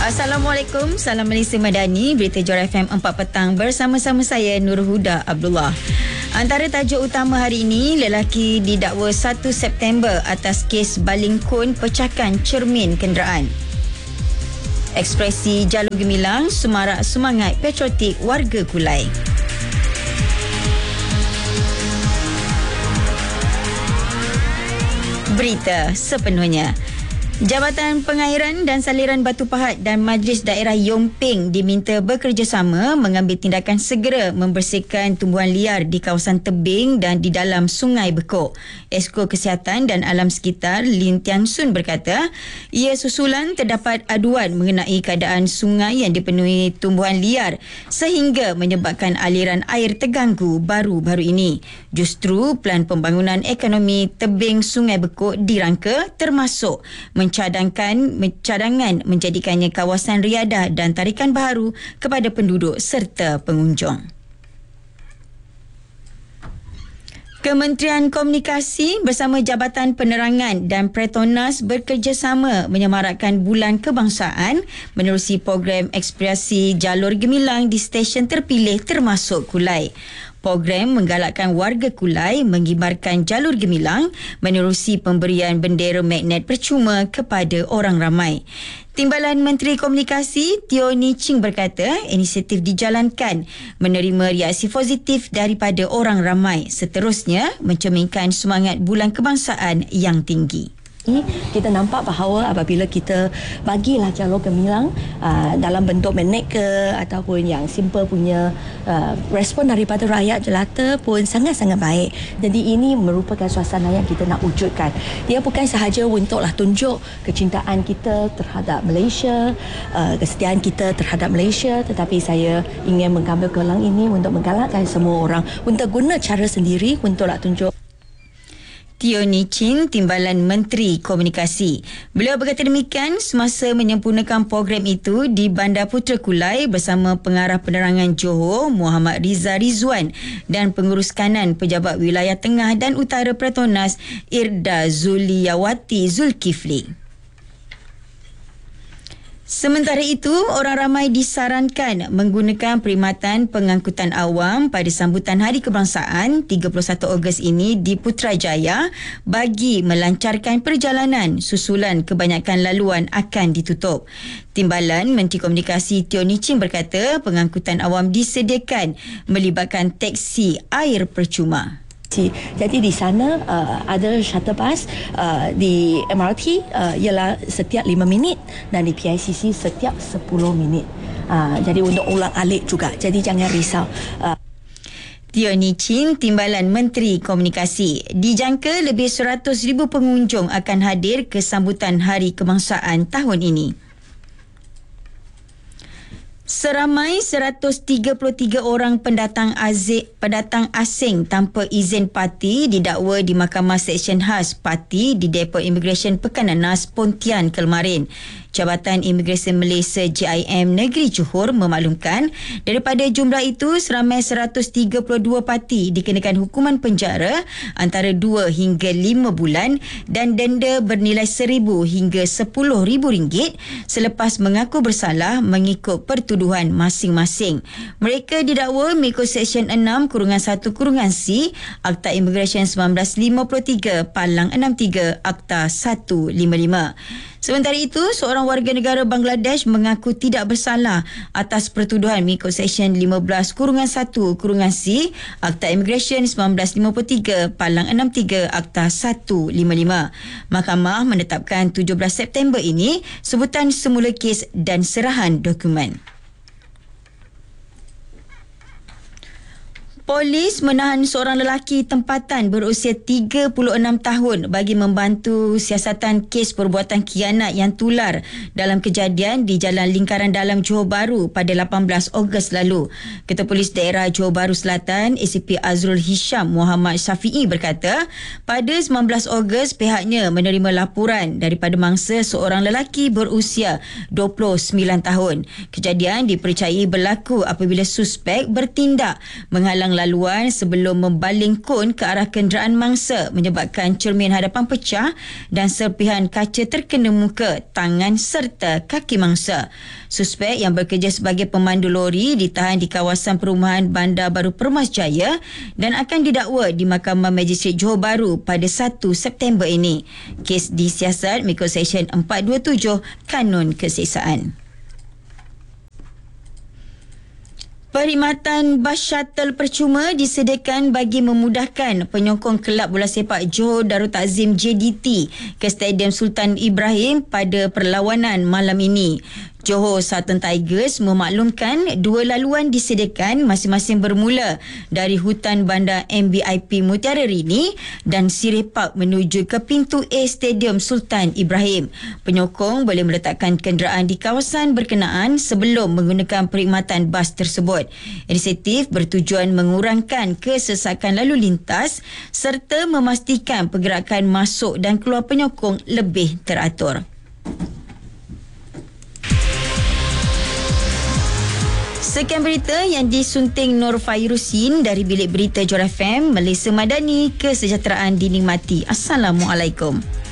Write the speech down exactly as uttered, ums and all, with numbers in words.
Assalamualaikum, salam Malaysia Madani, Berita Johor F M empat petang bersama-sama saya Nur Huda Abdullah. Antara tajuk utama hari ini, lelaki didakwa satu September atas kes baling kon pecahkan cermin kenderaan. Ekspresi Jalur Gemilang semarak semangat patriotik warga Kulai. Berita sepenuhnya. Jabatan Pengairan dan Saliran Batu Pahat dan Majlis Daerah Yomping diminta bekerjasama mengambil tindakan segera membersihkan tumbuhan liar di kawasan tebing dan di dalam Sungai Bekok. Esko Kesihatan dan Alam Sekitar Lin Tian Sun berkata, ia susulan terdapat aduan mengenai keadaan sungai yang dipenuhi tumbuhan liar sehingga menyebabkan aliran air terganggu baru-baru ini. Justru Pelan Pembangunan Ekonomi Tebing Sungai Bekok dirangka termasuk mencadangkan cadangan menjadikannya kawasan riadah dan tarikan baharu kepada penduduk serta pengunjung. Kementerian Komunikasi bersama Jabatan Penerangan dan Petronas bekerjasama menyemarakkan Bulan Kebangsaan menerusi program ekspresi Jalur Gemilang di stesen terpilih termasuk Kulai. Program menggalakkan warga Kulai mengibarkan jalur gemilang menerusi pemberian bendera magnet percuma kepada orang ramai. Timbalan Menteri Komunikasi Teo Ni Ching berkata, inisiatif dijalankan menerima reaksi positif daripada orang ramai, seterusnya mencerminkan semangat Bulan Kebangsaan yang tinggi. Kita nampak bahawa apabila kita bagilah jalur gemilang uh, dalam bentuk magnet ke ataupun yang simple punya uh, respon daripada rakyat jelata pun sangat-sangat baik. Jadi ini merupakan suasana yang kita nak wujudkan. Dia bukan sahaja untuklah tunjuk kecintaan kita terhadap Malaysia, uh, kesetiaan kita terhadap Malaysia, tetapi saya ingin mengambil gelang ini untuk menggalakkan semua orang untuk guna cara sendiri untuklah tunjuk. Teo Ni Ching, Timbalan Menteri Komunikasi. Beliau berkata demikian semasa menyempurnakan program itu di Bandar Putra Kulai bersama Pengarah Penerangan Johor Muhammad Riza Rizwan dan Pengurus Kanan Pejabat Wilayah Tengah dan Utara Petronas Irda Zuliyawati Zulkifli. Sementara itu, orang ramai disarankan menggunakan perkhidmatan pengangkutan awam pada sambutan Hari Kebangsaan tiga puluh satu Ogos ini di Putrajaya bagi melancarkan perjalanan susulan kebanyakan laluan akan ditutup. Timbalan Menteri Komunikasi Teo Ni Ching berkata pengangkutan awam disediakan melibatkan teksi air percuma. Jadi di sana uh, ada shuttle bus, uh, di M R T uh, ialah setiap lima minit dan di P I C C setiap sepuluh minit. Uh, jadi untuk ulang alik juga. Jadi jangan risau. Uh, Teo Ni Ching, Timbalan Menteri Komunikasi. Dijangka lebih seratus ribu pengunjung akan hadir ke sambutan Hari Kebangsaan tahun ini. Seramai seratus tiga puluh tiga orang pendatang azik, pendatang asing tanpa izin parti didakwa di Mahkamah Seksyen Khas Parti di Depo Imigresen Pekananas, Pontian kemarin. Jabatan Imigresen Malaysia J I M Negeri Johor memaklumkan daripada jumlah itu seramai seratus tiga puluh dua parti dikenakan hukuman penjara antara dua hingga lima bulan dan denda bernilai seribu hingga sepuluh ribu ringgit selepas mengaku bersalah mengikut pertuduhan masing-masing. Mereka didakwa mengikut Seksyen enam kurungan satu kurungan C Akta Imigresen seribu sembilan ratus lima puluh tiga Palang enam tiga Akta seratus lima puluh lima. Sementara itu, seorang warga negara Bangladesh mengaku tidak bersalah atas pertuduhan mengikut Seksyen lima belas kurungan satu kurungan C Akta Imigresen seribu sembilan ratus lima puluh tiga Palang enam tiga Akta seratus lima puluh lima. Mahkamah menetapkan tujuh belas September ini sebutan semula kes dan serahan dokumen. Polis menahan seorang lelaki tempatan berusia tiga puluh enam tahun bagi membantu siasatan kes perbuatan khianat yang tular dalam kejadian di Jalan Lingkaran Dalam Johor Bahru pada lapan belas Ogos lalu. Ketua Polis Daerah Johor Bahru Selatan, A C P Azrul Hisham Muhammad Syafi'i berkata, pada sembilan belas Ogos pihaknya menerima laporan daripada mangsa seorang lelaki berusia dua puluh sembilan tahun. Kejadian dipercayai berlaku apabila suspek bertindak menghalang laluan sebelum membaling kon ke arah kenderaan mangsa menyebabkan cermin hadapan pecah dan serpihan kaca terkena muka, tangan serta kaki mangsa. Suspek yang bekerja sebagai pemandu lori ditahan di kawasan perumahan Bandar Baru Permas Jaya dan akan didakwa di Mahkamah Magistrate Johor Bahru pada satu September ini. Kes disiasat mengikut Seksyen empat dua tujuh Kanun Keseksaan. Perkhidmatan bas shuttle percuma disediakan bagi memudahkan penyokong kelab bola sepak Johor Darul Takzim J D T ke Stadium Sultan Ibrahim pada perlawanan malam ini. Johor Southern Tigers memaklumkan dua laluan disediakan masing-masing bermula dari Hutan Bandar M B I P Mutiara Rini dan Sirih Park menuju ke pintu A Stadium Sultan Ibrahim. Penyokong boleh meletakkan kenderaan di kawasan berkenaan sebelum menggunakan perkhidmatan bas tersebut. Inisiatif bertujuan mengurangkan kesesakan lalu lintas serta memastikan pergerakan masuk dan keluar penyokong lebih teratur. Sekian berita yang disunting Nur Fairusin dari Bilik Berita Johor F M, Malaysia Madani, kesejahteraan dinikmati. Assalamualaikum.